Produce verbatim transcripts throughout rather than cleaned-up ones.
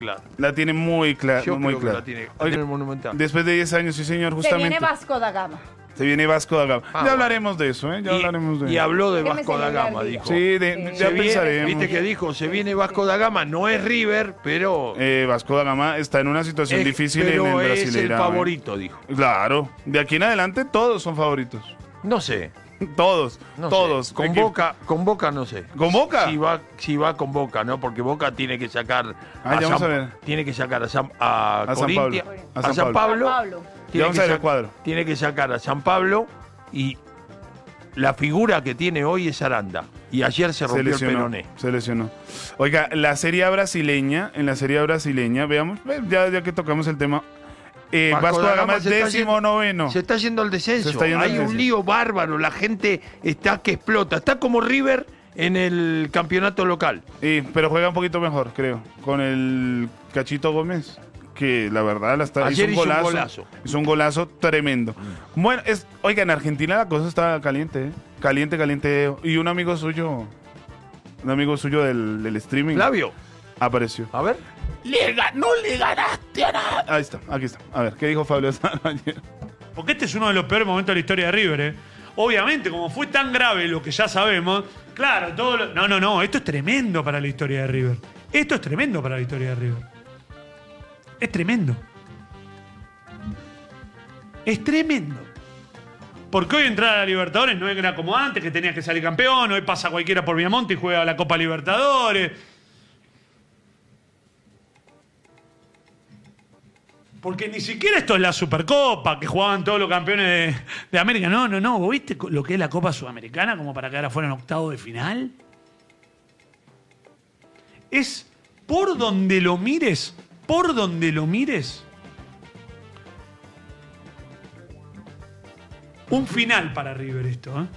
Claro. La tiene muy clara. Yo muy creo clara. que la tiene, la Oiga, tiene el Monumental. después de diez años, sí señor, Se justamente. viene Vasco da Gama. Se viene Vasco da Gama. Ah, ya bueno. hablaremos de eso, ¿eh? Ya y, hablaremos de y habló de ¿Qué me Vasco da celebra Gama, el día? dijo. Sí, de, Sí. ya Se viene- pensaremos. Viste que dijo, se viene Vasco da Gama, no es River, pero, Eh, Vasco da Gama está en una situación es, difícil pero en el es el Brasileirão, ¿eh? favorito, dijo. Claro, de aquí en adelante todos son favoritos. No sé. Todos, No todos. sé. Con Equipo- Boca, con Boca no sé. ¿Con Boca? Si va, si va con Boca, ¿no? Porque Boca tiene que sacar Ah, ya vamos San- a ver. tiene que sacar a San, a A San Corinthians, Pablo. a, A San San Pablo. Pablo. San Pablo. Tiene Ya vamos que a ver el sac- cuadro. Tiene que sacar a San Pablo y la figura que tiene hoy es Aranda. Y ayer se Se rompió el lesionó, peroné. se lesionó. Oiga, la serie brasileña, en la serie brasileña, veamos, ve, ya, ya que tocamos el tema, eh, Vasco da Gama es se está décimo yendo- noveno. Se está yendo al descenso. Se está yendo Hay al un descenso. lío bárbaro. La gente está que explota. Está como River en el campeonato local. Y, pero juega un poquito mejor, creo, con el Cachito Gómez, que la verdad la está, Ayer hizo, hizo un un golazo, golazo. hizo un golazo tremendo. Bueno, es, oiga, en Argentina la cosa está caliente, ¿eh? Caliente, caliente. Y un amigo suyo, un amigo suyo del, del streaming, Flavio, apareció. a ver. Le ga- no le ganaste a nada. Ahí está, aquí está. A ver, ¿qué dijo Fabio Azaro ayer? Porque este es uno de los peores momentos de la historia de River, ¿eh? Obviamente, como fue tan grave lo que ya sabemos, claro, todo lo- No, no, no, esto es tremendo para la historia de River. Esto es tremendo para la historia de River. Es tremendo. Es tremendo. Porque hoy entrar a la Libertadores no era como antes, que tenías que salir campeón, hoy pasa cualquiera por Viamonte y juega la Copa Libertadores. Porque ni siquiera esto es la Supercopa, que jugaban todos los campeones de, de América. No, no, no. ¿Vos viste lo que es la Copa Sudamericana como para quedar afuera en octavo de final? Es por donde lo mires, por donde lo mires, un final para River esto, ¿eh?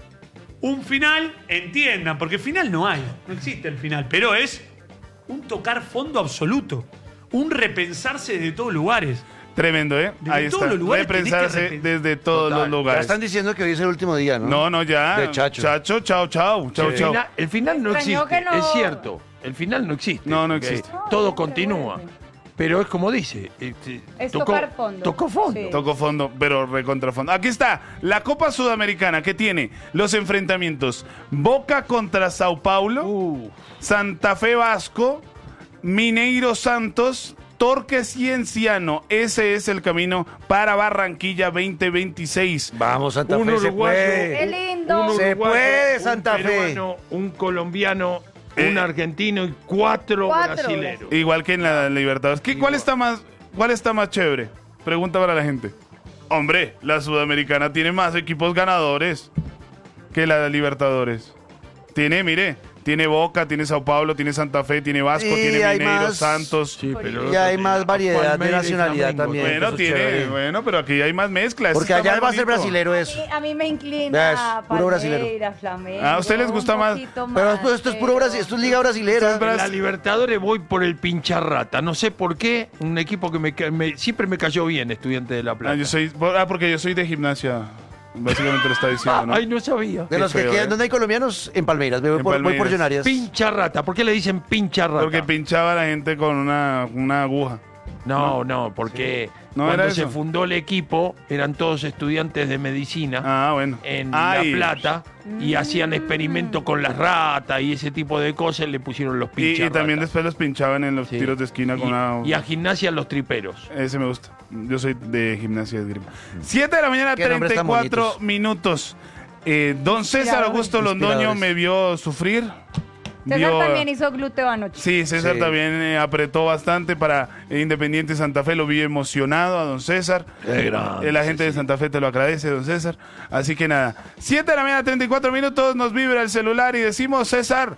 Un final, entiendan, porque final no hay, no existe el final, pero es un tocar fondo absoluto. Un repensarse desde todos lugares. Tremendo, ¿eh? Desde Ahí todos está. los lugares tenés que Repensarse repen- desde todos Total. los Ya lugares. están diciendo que hoy es el último día, ¿no? No, no, ya. De Chacho. Chacho, chao, chao. Chao, el, chao. final, el final no Extrañó existe, que no- es cierto. El final no existe. No, no porque existe. Todo No, continúa. pero Pero es como dice. este, Es tocó, tocar fondo. Tocó fondo. Sí. Tocó fondo, pero recontra fondo. Aquí está, la Copa Sudamericana, que tiene los enfrentamientos Boca contra Sao Paulo, Uh, Santa Fe Vasco, Mineiro Santos, Torque Cienciano. Ese es el camino para Barranquilla veinte veintiséis. Vamos, Santa un Fe, se uruguayo, puede. Qué lindo. un Se uruguayo, puede, un Santa Fe. peruano, un colombiano, Eh. un argentino y cuatro, Cuatro brasileros. Igual que en la Libertadores. ¿Qué, ¿Cuál está más, cuál está más chévere? Pregunta para la gente. Hombre, la Sudamericana tiene más equipos ganadores que la Libertadores. Tiene, mire, tiene Boca, tiene Sao Paulo, tiene Santa Fe, tiene Vasco, Sí, tiene hay Mineiro, más. Santos. Sí, pero el Y otro hay tiene más a variedad de Palmeiras y nacionalidad Flamengo. también. Bueno, eso es tiene, chévere. bueno, pero aquí hay más mezcla. eso Porque está allá más va a ser bonito. brasilero A eso. mí, a mí me inclina Ves, puro Palmeiras, brasilero. Flamengo. Ah, ¿a ustedes les gusta un más? poquito Pero más, esto, esto es puro pero- Brasil, esto es Liga Brasilera. Esto es En la Libertadores voy por el Pincharrata. No sé por qué. Un equipo que me, ca- me- siempre me cayó bien, Estudiante de La Plata. Ah, yo soy, ah, porque yo soy de gimnasia. Básicamente lo está diciendo, ¿no? Ay, no sabía. De los que feo, quedan, ¿eh? ¿dónde hay colombianos? En Palmeiras, voy, En por, voy por Palmeiras. Millonarias. Pincharrata. ¿Por qué le dicen Pincharrata? Porque pinchaba a la gente con una, una aguja. No, no, porque No cuando era se eso. fundó el equipo eran todos estudiantes de medicina Ah, bueno. en Ay. La Plata y hacían experimentos con las ratas y ese tipo de cosas, le pusieron los Y, Pincharratas. y también después los pinchaban en los Sí. tiros de esquina con y, una... y a gimnasia los triperos. Ese me gusta. Yo soy de gimnasia de esgrima. siete de la mañana, Qué nombres treinta y tan cuatro bonitos. minutos. Eh, don César Augusto Londoño Inspiradores. me vio sufrir. César Vio- también hizo glúteo anoche. Sí, César Sí. también eh, apretó bastante para eh, Independiente Santa Fe. Lo vi emocionado a don César. Qué grande, Eh, La gente de Santa Fe te lo agradece, don César. Así que nada, siete de la mañana, treinta y cuatro minutos, nos vibra el celular y decimos, César,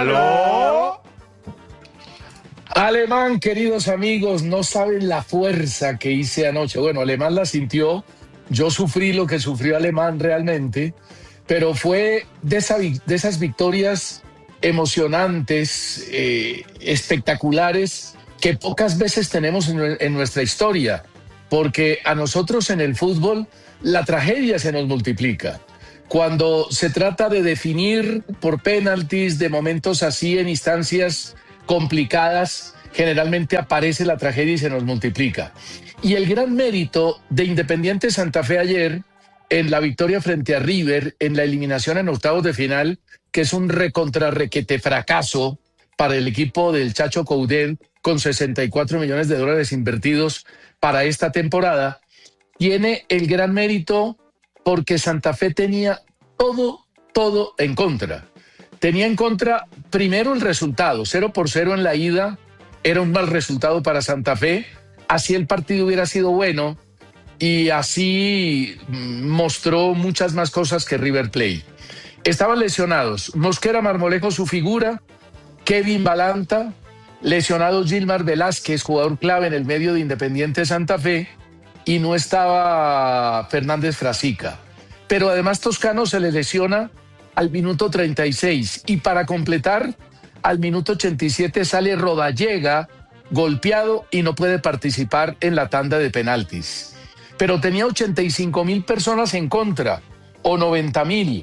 ¿aló? Alemán, queridos amigos, no saben la fuerza que hice anoche. Bueno, Alemán la sintió, yo sufrí lo que sufrió Alemán realmente, pero fue de, esa, vi- de esas victorias emocionantes, eh, espectaculares, que pocas veces tenemos en, nue- en nuestra historia, porque a nosotros en el fútbol la tragedia se nos multiplica. Cuando se trata de definir por penaltis, de momentos así en instancias complicadas, generalmente aparece la tragedia y se nos multiplica. Y el gran mérito de Independiente Santa Fe ayer, en la victoria frente a River, en la eliminación en octavos de final, que es un recontrarrequete fracaso para el equipo del Chacho Coudet, con sesenta y cuatro millones de dólares invertidos para esta temporada, tiene el gran mérito porque Santa Fe tenía todo, todo en contra. Tenía en contra primero el resultado, cero por cero en la ida, era un mal resultado para Santa Fe, así el partido hubiera sido bueno y así mostró muchas más cosas que River Plate. Estaban lesionados Mosquera Marmolejo, su figura, Kevin Balanta, lesionado Gilmar Velázquez, jugador clave en el medio de Independiente Santa Fe, y no estaba Fernández Frasica. Pero además Toscano se le lesiona al minuto treinta y seis y para completar, al minuto ochenta y siete sale Rodallega golpeado y no puede participar en la tanda de penaltis. Pero tenía ochenta y cinco mil personas en contra, o noventa mil.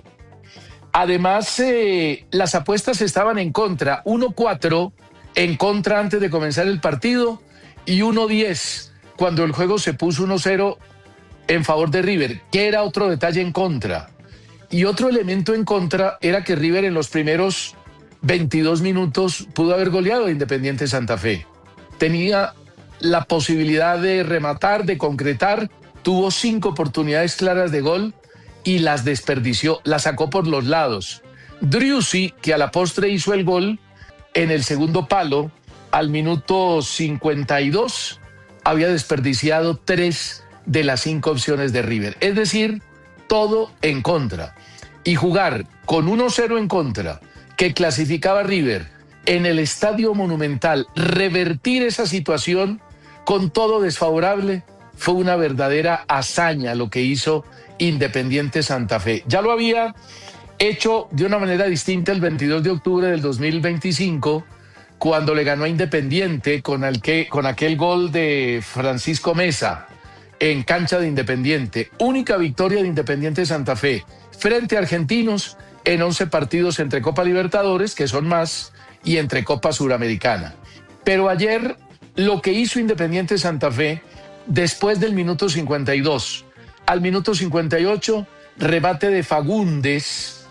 Además, eh, las apuestas estaban en contra, uno cuatro en contra antes de comenzar el partido y uno diez cuando el juego se puso uno cero en favor de River, que era otro detalle en contra. Y otro elemento en contra era que River en los primeros veintidós minutos pudo haber goleado a Independiente Santa Fe. Tenía la posibilidad de rematar, de concretar, tuvo cinco oportunidades claras de gol y las desperdició, las sacó por los lados. Driussi, que a la postre hizo el gol en el segundo palo, al minuto cincuenta y dos, había desperdiciado tres de las cinco opciones de River. Es decir, todo en contra. Y jugar con uno cero en contra, que clasificaba a River en el Estadio Monumental, revertir esa situación con todo desfavorable, fue una verdadera hazaña lo que hizo Independiente Santa Fe. Ya lo había hecho de una manera distinta el veintidós de octubre del dos mil veinticinco, cuando le ganó a Independiente con, el que, con aquel gol de Francisco Mesa en cancha de Independiente. Única victoria de Independiente Santa Fe frente a Argentinos en once partidos entre Copa Libertadores, que son más, y entre Copa Suramericana. Pero ayer lo que hizo Independiente Santa Fe, después del minuto cincuenta y dos, al minuto cincuenta y ocho, rebate de Fagundes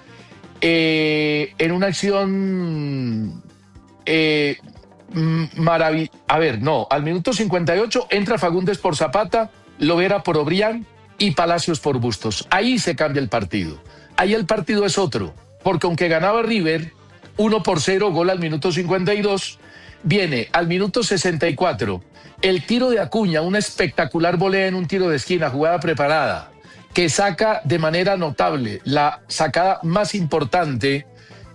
eh, en una acción eh, maravillosa. A ver, no, al minuto cincuenta y ocho entra Fagundes por Zapata, Lovera por Obrián y Palacios por Bustos. Ahí se cambia el partido. Ahí el partido es otro, porque aunque ganaba River uno por cero, gol al minuto cincuenta y dos, viene al minuto sesenta y cuatro el tiro de Acuña, una espectacular volea en un tiro de esquina, jugada preparada, que saca de manera notable la sacada más importante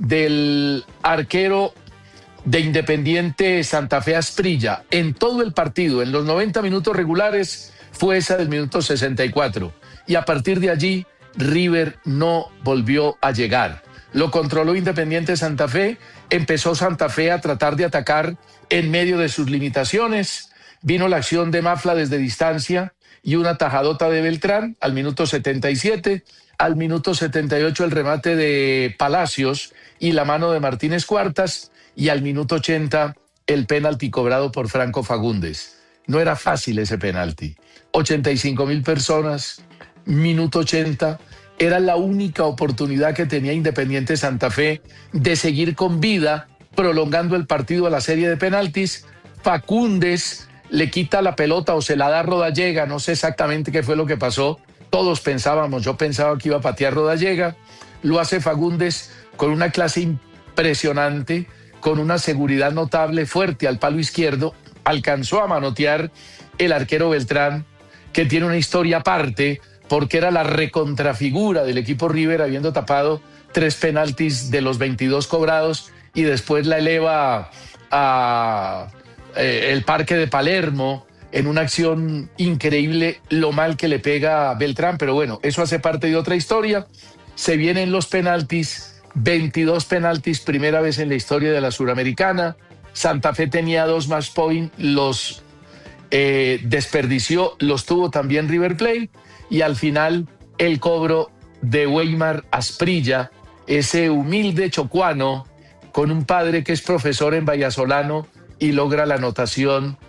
del arquero de Independiente Santa Fe, Asprilla, en todo el partido, en los noventa minutos regulares, fue esa del minuto sesenta y cuatro. Y a partir de allí, River no volvió a llegar. Lo controló Independiente Santa Fe, empezó Santa Fe a tratar de atacar en medio de sus limitaciones, vino la acción de Mafla desde distancia y una tajadota de Beltrán al minuto setenta y siete, al minuto setenta y ocho el remate de Palacios y la mano de Martínez Cuartas, y al minuto ochenta el penalti cobrado por Franco Fagundes. No era fácil ese penalti. ochenta y cinco mil personas, minuto ochenta, era la única oportunidad que tenía Independiente Santa Fe de seguir con vida, prolongando el partido a la serie de penaltis. Fagundes le quita la pelota o se la da a Rodallega, no sé exactamente qué fue lo que pasó. Todos pensábamos, yo pensaba que iba a patear Rodallega, lo hace Fagundes con una clase impresionante, con una seguridad notable, fuerte al palo izquierdo, alcanzó a manotear el arquero Beltrán, que tiene una historia aparte, porque era la recontrafigura del equipo River, habiendo tapado tres penaltis de los veintidós cobrados, y después la eleva a eh, el Parque de Palermo en una acción increíble, lo mal que le pega a Beltrán, pero bueno, eso hace parte de otra historia. Se vienen los penaltis, veintidós penaltis, primera vez en la historia de la Suramericana. Santa Fe tenía dos match point, los eh, desperdició, los tuvo también River Plate, y al final el cobro de Weimar Asprilla, ese humilde chocuano con un padre que es profesor en Vallasolano y logra la anotación